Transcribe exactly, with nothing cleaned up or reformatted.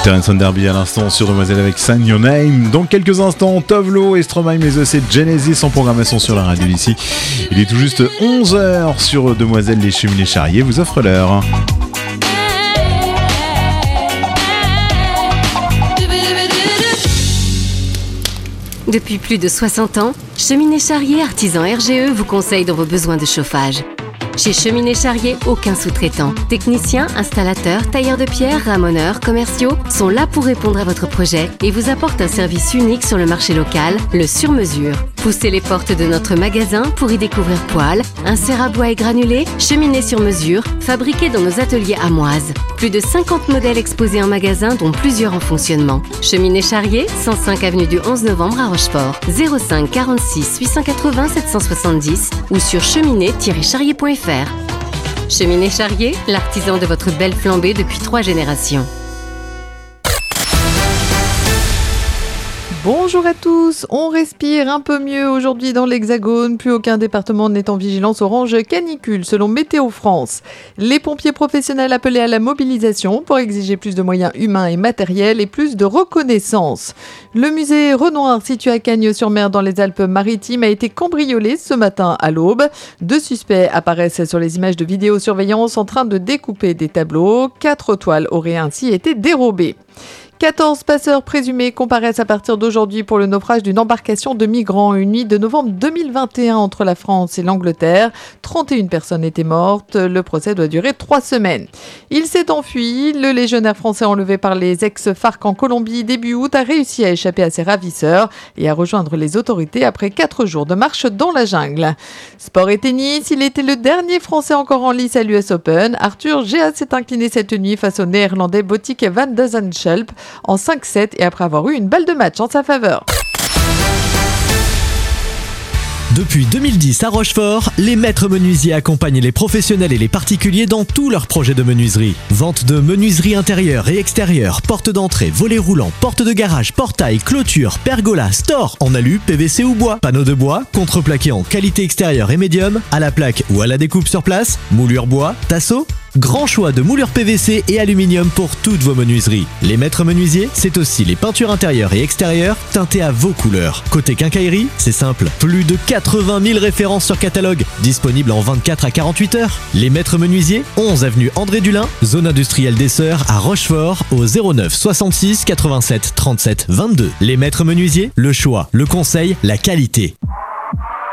Terence Derby à l'instant sur Demoiselle avec Sign Your Name. Dans quelques instants, Tovlo et Stromae, mais aussi Genesis en programmation sur la radio d'ici. Il est tout juste onze heures sur Demoiselle. Les Cheminées Charrier vous offrent l'heure. Depuis plus de soixante ans, Cheminées Charrier, artisan R G E, vous conseille dans vos besoins de chauffage. Chez Cheminées Charrier, aucun sous-traitant. Techniciens, installateurs, tailleurs de pierre, ramoneurs, commerciaux sont là pour répondre à votre projet et vous apportent un service unique sur le marché local, le sur-mesure. Poussez les portes de notre magasin pour y découvrir poêles, inserts à bois et granulés, cheminées sur mesure, fabriquées dans nos ateliers amoises. Plus de cinquante modèles exposés en magasin, dont plusieurs en fonctionnement. Cheminées Charrier, cent cinq avenue du onze novembre à Rochefort. zéro cinq quarante-six huit cent quatre-vingts sept cent soixante-dix ou sur cheminée tiret charrier point f r. Cheminées Charrier, l'artisan de votre belle flambée depuis trois générations. Bonjour à tous, on respire un peu mieux aujourd'hui dans l'Hexagone, plus aucun département n'est en vigilance orange canicule selon Météo France. Les pompiers professionnels appelés à la mobilisation pour exiger plus de moyens humains et matériels et plus de reconnaissance. Le musée Renoir situé à Cagnes-sur-Mer dans les Alpes-Maritimes a été cambriolé ce matin à l'aube. Deux suspects apparaissent sur les images de vidéosurveillance en train de découper des tableaux. Quatre toiles auraient ainsi été dérobées. quatorze passeurs présumés comparaissent à partir d'aujourd'hui pour le naufrage d'une embarcation de migrants une nuit de novembre deux mille vingt et un entre la France et l'Angleterre. trente et une personnes étaient mortes. Le procès doit durer trois semaines. Il s'est enfui. Le légionnaire français enlevé par les ex-FARC en Colombie début août a réussi à échapper à ses ravisseurs et à rejoindre les autorités après quatre jours de marche dans la jungle. Sport et tennis, il était le dernier Français encore en lice à l'U S Open. Arthur Géas s'est incliné cette nuit face au Néerlandais Botic van de Zandschulp en cinq sept et après avoir eu une balle de match en sa faveur. Depuis deux mille dix à Rochefort, les maîtres menuisiers accompagnent les professionnels et les particuliers dans tous leurs projets de menuiserie. Vente de menuiserie intérieure et extérieure, porte d'entrée, volets roulants, porte de garage, portail, clôture, pergola, store, en alu, P V C ou bois, panneaux de bois, contreplaqué en qualité extérieure et médium, à la plaque ou à la découpe sur place, moulure bois, tasseau. Grand choix de moulures P V C et aluminium pour toutes vos menuiseries. Les maîtres menuisiers, c'est aussi les peintures intérieures et extérieures teintées à vos couleurs. Côté quincaillerie, c'est simple, plus de quatre-vingt mille références sur catalogue, disponibles en vingt-quatre à quarante-huit heures. Les maîtres menuisiers, onze avenue André Dulin, zone industrielle des Sœurs à Rochefort, au zéro neuf soixante-six quatre-vingt-sept trente-sept vingt-deux. Les maîtres menuisiers, le choix, le conseil, la qualité.